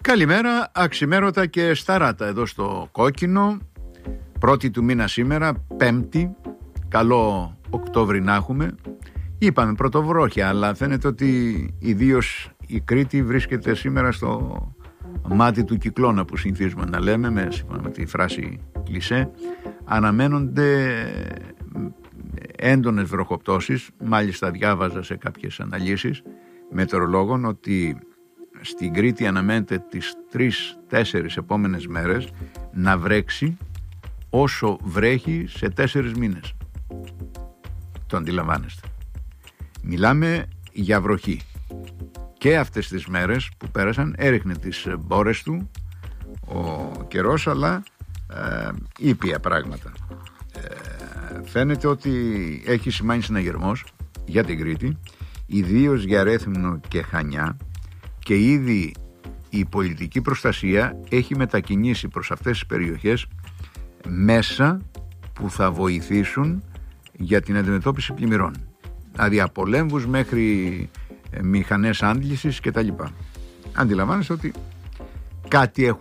Καλημέρα, αξιμέρωτα και σταράτα εδώ στο Κόκκινο. Πρώτη του μήνα σήμερα, Πέμπτη. Καλό Οκτώβρη να έχουμε. Είπαμε πρωτοβρόχια, αλλά φαίνεται ότι ιδίως η Κρήτη βρίσκεται σήμερα στο μάτι του κυκλώνα που συνηθίζουμε να λέμε, σύμφωνα με τη φράση κλισέ. Αναμένονται έντονες βροχοπτώσεις. Μάλιστα διάβαζα σε κάποιες αναλύσεις μετεωρολόγων ότι στην Κρήτη αναμένεται τις 3-4 επόμενες μέρες να βρέξει όσο βρέχει σε 4 μήνες. Το αντιλαμβάνεστε. Μιλάμε για βροχή. Και αυτές τις μέρες που πέρασαν έριχνε τις μπόρες του ο καιρός, αλλά ήπια πράγματα. Φαίνεται ότι έχει σημάνει συναγερμός για την Κρήτη, ιδίως για Ρέθυμνο και Χανιά, και ήδη η πολιτική προστασία έχει μετακινήσει προς αυτές τις περιοχές μέσα που θα βοηθήσουν για την αντιμετώπιση πλημμυρών. Δηλαδή από λέμβους μέχρι μηχανές άντλησης κτλ. Αντιλαμβάνεστε ότι κάτι